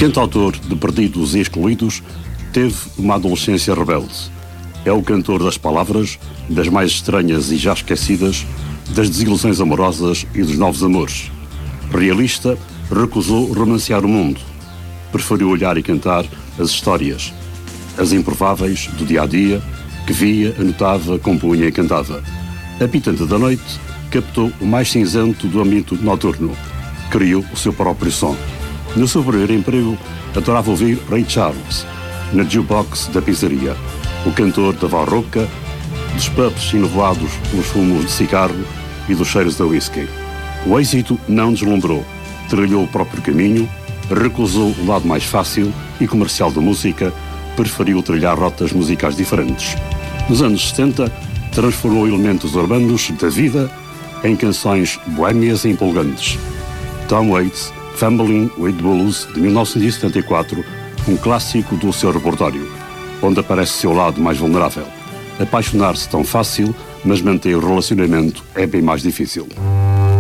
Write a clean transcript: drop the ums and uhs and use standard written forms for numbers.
Cantautor de Perdidos e Excluídos, teve uma adolescência rebelde. É o cantor das palavras, das mais estranhas e já esquecidas, das desilusões amorosas e dos novos amores. Realista, recusou romancear o mundo. Preferiu olhar e cantar as histórias, as improváveis do dia-a-dia, que via, anotava, compunha e cantava. Habitante da noite, captou o mais cinzento do âmbito noturno. Criou o seu próprio som. No seu primeiro emprego, adorava ouvir Ray Charles, na jukebox da pizzaria. O cantor da voz rouca, dos pubs enovoados pelos fumos de cigarro e dos cheiros da whisky. O êxito não deslumbrou. Trilhou o próprio caminho, recusou o lado mais fácil e comercial da música, preferiu trilhar rotas musicais diferentes. Nos anos 70, transformou elementos urbanos da vida em canções boémias e empolgantes. Tom Waits, Family with Blues, de 1974, um clássico do seu repertório, onde aparece seu lado mais vulnerável. Apaixonar-se tão fácil, mas manter o relacionamento é bem mais difícil.